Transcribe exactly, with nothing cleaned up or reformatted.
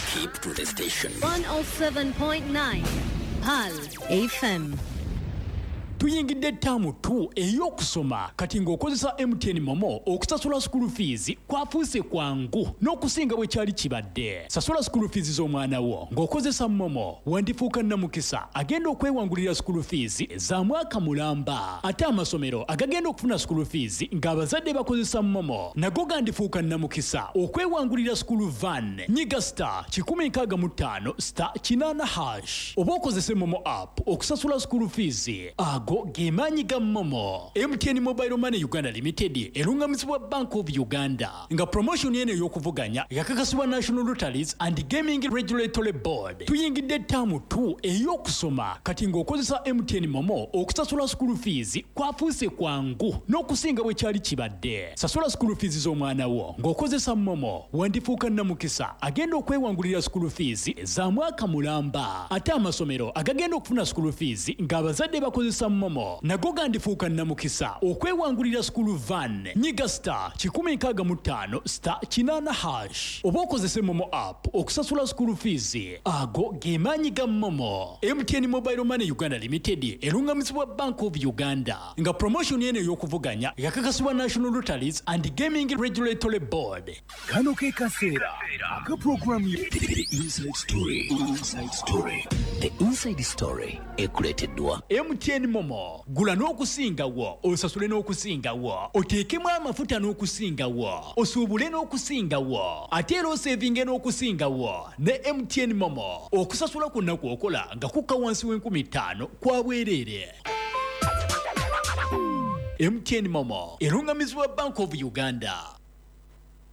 Keep to the station. one oh seven point nine Pal F M. Tuyingidde ttaamu tu ey'okusoma kati ng'okozesa M T N Momo okusasula school fees kwafuuse kwangu n'okusinga bwe kyali kibadde. Sasula school fees z'omwana wo ng'okozesa Momo wandifuuka nnamukisa agenda okwewangulira school fees za mwaka mulamba. Ate amasomero agagenda okufuna school fees ng'abazadde bakozesa Momo nago gandifuuka nnamukisa okwewangulira school van. Nyiga star kikumi nkaaga mu ttaano star kinaana hash oba okozese Momo app okusasula school fees. Ago gemaanyi ga Momo. M T N Mobile Money Uganda Limited erungamizibwa Bank of Uganda nga promotion yene y'okuvuganya yakakasibwa National Lotteries and Gaming Regulatory Board. Tuyingidde ttaamu tu ey'okusoma kati ng'okozesa M T N Momo okusasula school fees kwafuuse kwangu n'okusinga bwe kyali kibadde. Sasula school fees z'omwana wo ng'okozesa Momo wandifuuka nnamukisa agenda okwewangulira school fees za mwaka mulamba. Ate amasomero agagenda okufuna school fees ng'abazadde bakozesa Momo nago gandifuuka nnamukisa okwewangulira school van. Nyiga star kikumi nkaaga mu ttaano star kinaana hash oba okozese Momo app okusasula school fees. Ago gemaanyi ga Momo. M T N Mobile Money Uganda Limited erungamizibwa Bank of Uganda nga promotion yene y'okuvuganya yakakasibwa National Lotteries and Gaming Regulatory Board. Kano ke kaseera aka program The Inside Story. Inside Story. The Inside Story ekuleeteddwa M T N Momo. Gula n'okusingawo osasule n'okusingawo oteekemu amafuta n'okusingawo osuubule n'okusingawo ate era osevinge n'okusingawo ne M T N Momo. Okusasula ku nnaku okola nga kukka wansi w'enkumi ttaano kwa bwereere. M T N Momo erungamizibwa Bank of Uganda.